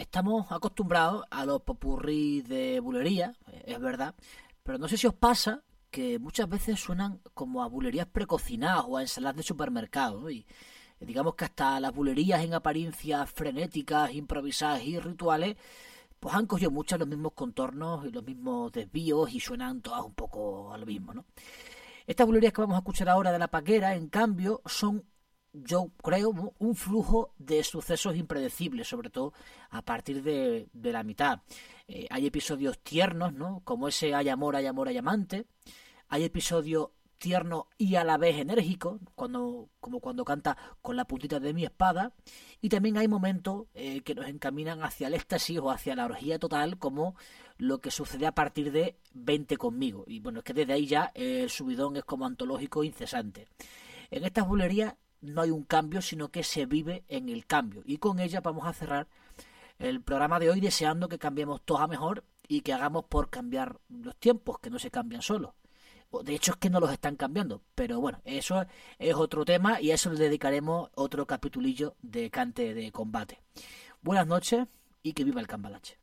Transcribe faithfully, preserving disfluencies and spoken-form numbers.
estamos acostumbrados a los popurrí de bulería, es verdad, pero no sé si os pasa que muchas veces suenan como a bulerías precocinadas o a ensaladas de supermercado, ¿no? Y digamos que hasta las bulerías en apariencia frenéticas, improvisadas y rituales, pues han cogido muchas los mismos contornos y los mismos desvíos y suenan todas un poco a lo mismo, ¿no? Estas bulerías que vamos a escuchar ahora de La Paquera, en cambio, son, yo creo, ¿no?, un flujo de sucesos impredecibles, sobre todo a partir de, de la mitad. Eh, hay episodios tiernos, ¿no?, como ese Hay amor, hay amor, hay amante. Hay episodios tiernos y a la vez enérgicos, cuando, como cuando canta Con la puntita de mi espada. Y también hay momentos eh, que nos encaminan hacia el éxtasis o hacia la orgía total, como lo que sucede a partir de Vente conmigo. Y bueno, es que desde ahí ya eh, el subidón es como antológico incesante. En estas bulerías no hay un cambio, sino que se vive en el cambio. Y con ella vamos a cerrar el programa de hoy deseando que cambiemos todos a mejor y que hagamos por cambiar los tiempos, que no se cambian solos. De hecho es que no los están cambiando, pero bueno, eso es otro tema y a eso le dedicaremos otro capitulillo de Cante de Combate. Buenas noches y que viva el cambalache.